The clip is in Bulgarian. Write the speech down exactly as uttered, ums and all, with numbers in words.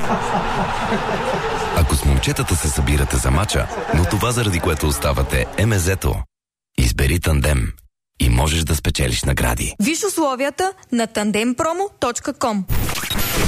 Ако с момчетата се събирате за мача, но това заради което оставате е мезето, избери Тандем и можеш да спечелиш награди. Виж условията на тандем промо точка ком.